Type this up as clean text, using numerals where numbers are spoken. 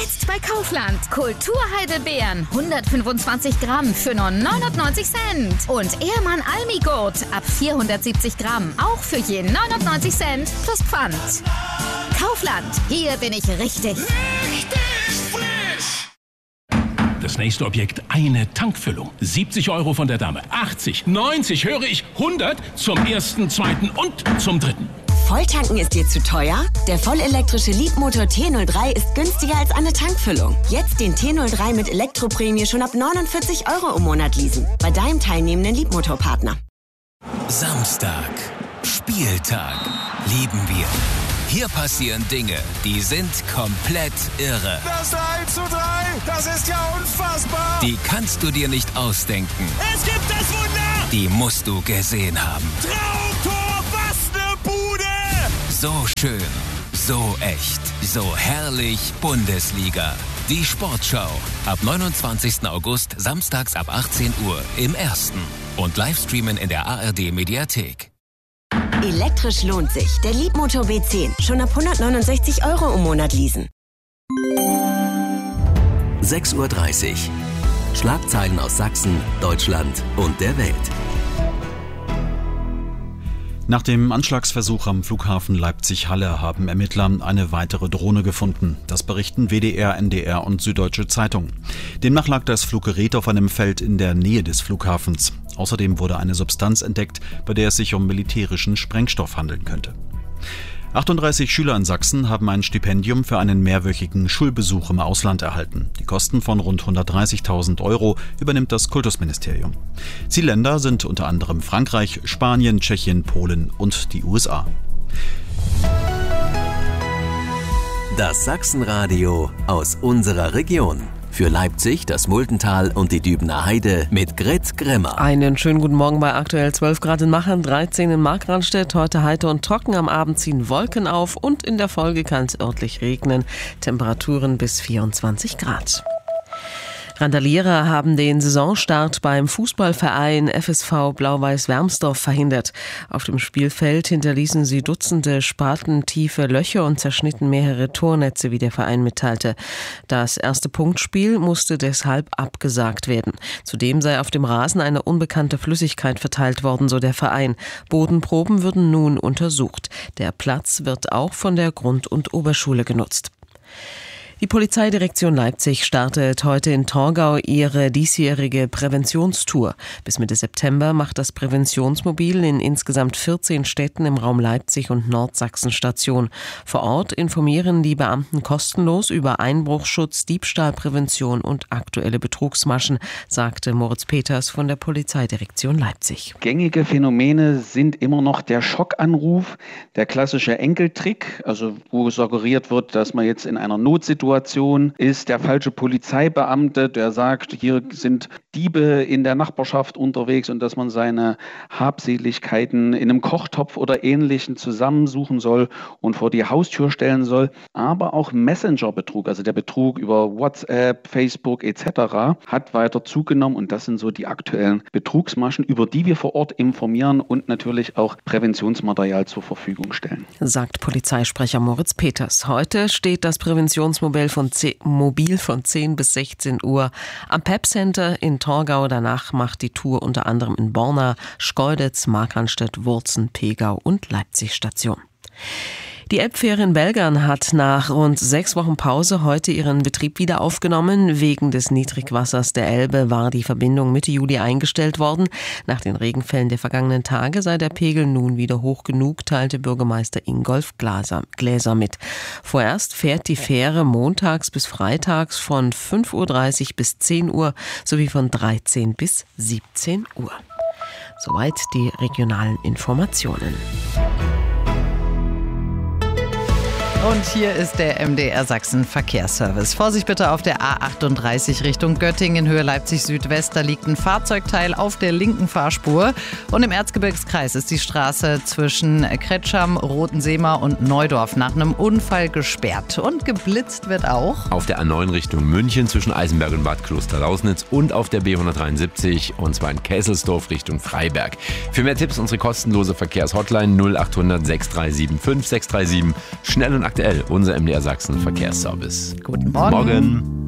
Jetzt bei Kaufland. Kulturheidelbeeren 125 Gramm für nur 99 Cent. Und Ehrmann Almigurt ab 470 Gramm auch für je 99 Cent plus Pfand. Kaufland, hier bin ich richtig. Richtig frisch! Das nächste Objekt, eine Tankfüllung. 70 € von der Dame. 80, 90, höre ich, 100 zum ersten, zweiten und zum dritten. Volltanken ist dir zu teuer? Der vollelektrische Leapmotor T03 ist günstiger als eine Tankfüllung. Jetzt den T03 mit Elektroprämie schon ab 49 € im Monat leasen. Bei deinem teilnehmenden Leapmotor-Partner. Samstag. Spieltag. Lieben wir. Hier passieren Dinge, die sind komplett irre. Das 3:3, das ist ja unfassbar. Die kannst du dir nicht ausdenken. Es gibt das Wunder. Die musst du gesehen haben. Traumtor, was ne Bude. So schön, so echt, so herrlich Bundesliga. Die Sportschau. Ab 29. August, samstags ab 18 Uhr im Ersten. Und Livestreamen in der ARD-Mediathek. Elektrisch lohnt sich. Der Leapmotor B10. Schon ab 169 € im Monat leasen. 6:30 Uhr. Schlagzeilen aus Sachsen, Deutschland und der Welt. Nach dem Anschlagsversuch am Flughafen Leipzig-Halle haben Ermittler eine weitere Drohne gefunden. Das berichten WDR, NDR und Süddeutsche Zeitung. Demnach lag das Fluggerät auf einem Feld in der Nähe des Flughafens. Außerdem wurde eine Substanz entdeckt, bei der es sich um militärischen Sprengstoff handeln könnte. 38 Schüler in Sachsen haben ein Stipendium für einen mehrwöchigen Schulbesuch im Ausland erhalten. Die Kosten von rund 130.000 € übernimmt das Kultusministerium. Zielländer sind unter anderem Frankreich, Spanien, Tschechien, Polen und die USA. Das Sachsenradio aus unserer Region. Für Leipzig, das Muldental und die Dübener Heide mit Grit Grimmer. Einen schönen guten Morgen bei aktuell 12 Grad in Machern, 13 in Markranstädt. Heute heiter und trocken, am Abend ziehen Wolken auf und in der Folge kann es örtlich regnen. Temperaturen bis 24 Grad. Randalierer haben den Saisonstart beim Fußballverein FSV Blau-Weiß-Wermsdorf verhindert. Auf dem Spielfeld hinterließen sie Dutzende spatentiefe Löcher und zerschnitten mehrere Tornetze, wie der Verein mitteilte. Das erste Punktspiel musste deshalb abgesagt werden. Zudem sei auf dem Rasen eine unbekannte Flüssigkeit verteilt worden, so der Verein. Bodenproben würden nun untersucht. Der Platz wird auch von der Grund- und Oberschule genutzt. Die Polizeidirektion Leipzig startet heute in Torgau ihre diesjährige Präventionstour. Bis Mitte September macht das Präventionsmobil in insgesamt 14 Städten im Raum Leipzig und Nordsachsen Station. Vor Ort informieren die Beamten kostenlos über Einbruchschutz, Diebstahlprävention und aktuelle Betrugsmaschen, sagte Moritz Peters von der Polizeidirektion Leipzig. Gängige Phänomene sind immer noch der Schockanruf, der klassische Enkeltrick, also wo suggeriert wird, dass man jetzt in einer Notsituation ist, der falsche Polizeibeamte, der sagt, hier sind Diebe in der Nachbarschaft unterwegs und dass man seine Habseligkeiten in einem Kochtopf oder Ähnlichem zusammensuchen soll und vor die Haustür stellen soll. Aber auch Messenger-Betrug, also der Betrug über WhatsApp, Facebook etc. hat weiter zugenommen und das sind so die aktuellen Betrugsmaschen, über die wir vor Ort informieren und natürlich auch Präventionsmaterial zur Verfügung stellen. Sagt Polizeisprecher Moritz Peters. Heute steht das Präventionsmobil von 10 bis 16 Uhr am PEP Center in Torgau. Danach macht die Tour unter anderem in Borna, Schkeuditz, Markranstädt, Wurzen, Pegau und Leipzig Station. Die Elbfähre in Belgern hat nach rund 6 Wochen Pause heute ihren Betrieb wieder aufgenommen. Wegen des Niedrigwassers der Elbe war die Verbindung Mitte Juli eingestellt worden. Nach den Regenfällen der vergangenen Tage sei der Pegel nun wieder hoch genug, teilte Bürgermeister Ingolf Gläser mit. Vorerst fährt die Fähre montags bis freitags von 5:30 Uhr bis 10 Uhr sowie von 13 bis 17 Uhr. Soweit die regionalen Informationen. Und hier ist der MDR Sachsen Verkehrsservice. Vorsicht bitte auf der A38 Richtung Göttingen, Höhe Leipzig Südwest. Da liegt ein Fahrzeugteil auf der linken Fahrspur. Und im Erzgebirgskreis ist die Straße zwischen Kretscham, Rotenseemar und Neudorf nach einem Unfall gesperrt. Und geblitzt wird auch auf der A9 Richtung München zwischen Eisenberg und Bad Klosterlausnitz und auf der B173 und zwar in Kesselsdorf Richtung Freiberg. Für mehr Tipps unsere kostenlose Verkehrshotline 0800 6375 637. Schnell und aktuell unser MDR Sachsen Verkehrsservice. Guten Morgen. Morgen.